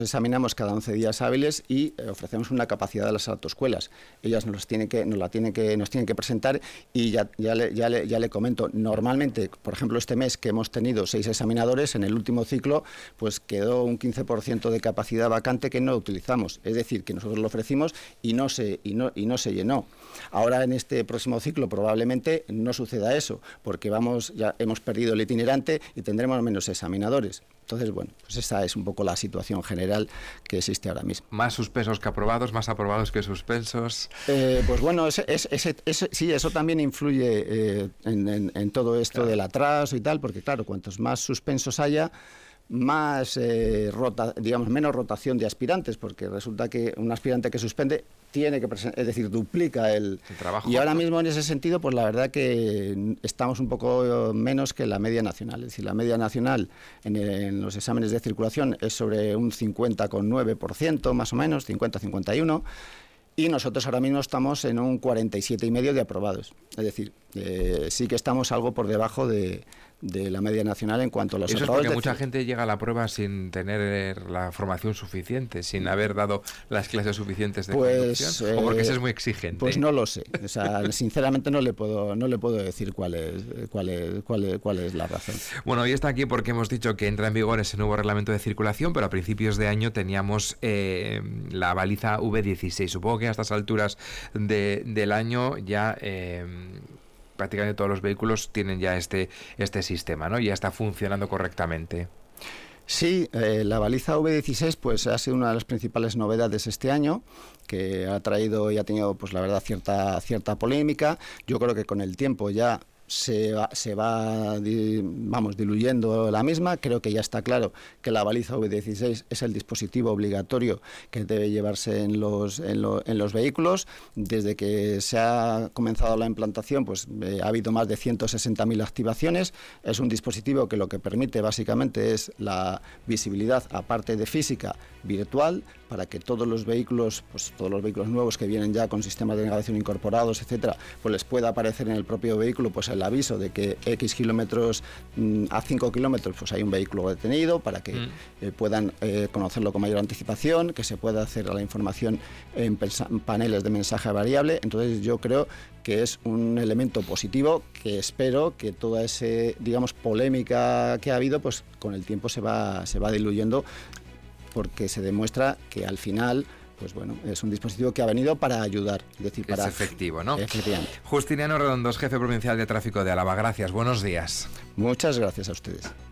examinamos cada 11 días hábiles y ofrecemos una capacidad de las autoescuelas. Ellas nos tienen que presentar y ya le comento, normalmente, por ejemplo, este mes que hemos tenido 6 examinadores, en el último ciclo pues quedó un 15% de capacidad vacante que no utilizamos, es decir, que nosotros lo ofrecimos y no se llenó. Ahora en este próximo ciclo probablemente no suceda eso, porque ya hemos perdido el itinerante y tendremos menos examinadores. Entonces, bueno, pues esa es un poco la situación general que existe ahora mismo. ¿Más suspensos que aprobados, más aprobados que suspensos? Pues bueno, sí, eso también influye en todo esto del atraso y tal, porque claro, cuantos más suspensos haya, más menos rotación de aspirantes, porque resulta que un aspirante que suspende tiene que presentar, es decir, duplica el trabajo. Y ahora mismo en ese sentido, pues la verdad que estamos un poco menos que la media nacional. Es decir, la media nacional en los exámenes de circulación es sobre un 50,9%, más o menos, 50-51%. Y nosotros ahora mismo estamos en un 47,5% de aprobados. Es decir, sí que estamos algo por debajo de la media nacional en cuanto a los aprobados. Eso es porque mucha gente llega a la prueba sin tener la formación suficiente, sin haber dado las clases suficientes de conducción, o porque eso es muy exigente. Pues no lo sé. O sea, sinceramente no le puedo decir cuál es la razón. Bueno, hoy está aquí porque hemos dicho que entra en vigor ese nuevo reglamento de circulación, pero a principios de año teníamos la baliza V16. Supongo que a estas alturas del año ya prácticamente todos los vehículos tienen ya este sistema, ¿no? Ya está funcionando correctamente. Sí, la baliza V16 pues ha sido una de las principales novedades este año, que ha traído y ha tenido, pues la verdad, cierta polémica. Yo creo que con el tiempo ya se va diluyendo la misma. Creo que ya está claro que la baliza V16 es el dispositivo obligatorio que debe llevarse en los vehículos. Desde que se ha comenzado la implantación, pues ha habido más de 160.000 activaciones. Es un dispositivo que lo que permite básicamente es la visibilidad, aparte de física, virtual, para que todos los vehículos nuevos que vienen ya con sistemas de navegación incorporados, etcétera, pues les pueda aparecer en el propio vehículo pues el aviso de que X kilómetros a 5 kilómetros pues hay un vehículo detenido, para que puedan conocerlo con mayor anticipación, que se pueda hacer la información en paneles de mensaje variable. Entonces yo creo que es un elemento positivo, que espero que toda esa, digamos, polémica que ha habido, pues con el tiempo se va diluyendo, porque se demuestra que al final, pues bueno, es un dispositivo que ha venido para ayudar, es decir, para... Es efectivo, ¿no? Efectivamente. Justiniano Redondos, jefe provincial de tráfico de Álava. Gracias, buenos días. Muchas gracias a ustedes.